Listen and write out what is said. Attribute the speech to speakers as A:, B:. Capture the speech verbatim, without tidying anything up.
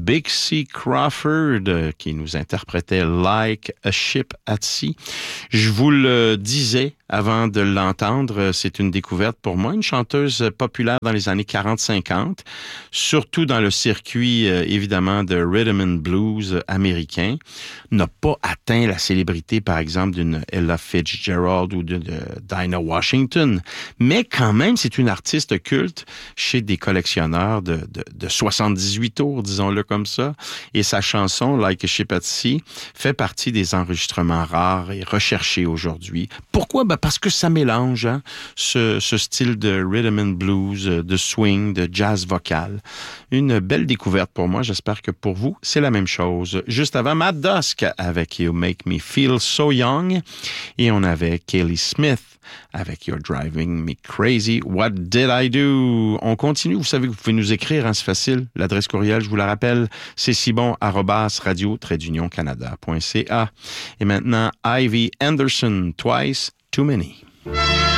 A: Big C. Crawford euh, qui nous interprétait Like a Ship at Sea. Je vous le disais avant de l'entendre, c'est une découverte pour moi, une chanteuse populaire dans les années quarante cinquante, surtout dans le circuit, euh, évidemment, de rhythm and blues américain, n'a pas atteint la célébrité, par exemple, d'une Ella Fitzgerald ou de, de Dinah Washington, mais quand même, c'est une artiste culte chez des collectionneurs de, de, de soixante-dix-huit tours, disons-le comme ça, et sa chanson, Like a Ship at Sea, fait partie des enregistrements rares et recherchés aujourd'hui. Pourquoi? Ben parce que ça mélange hein, ce, ce style de rhythm and blues, de swing, de jazz vocal. Une belle découverte pour moi. J'espère que pour vous, c'est la même chose. Juste avant, Matt Dusk avec You Make Me Feel So Young. Et on avait Kelly Smith avec You're Driving Me Crazy. What Did I Do? On continue. Vous savez que vous pouvez nous écrire, hein, c'est facile. L'adresse courriel, je vous la rappelle, c'est sibon arobase radio trait d'union canada point c a. Et maintenant, Ivy Anderson, Twice Too Many.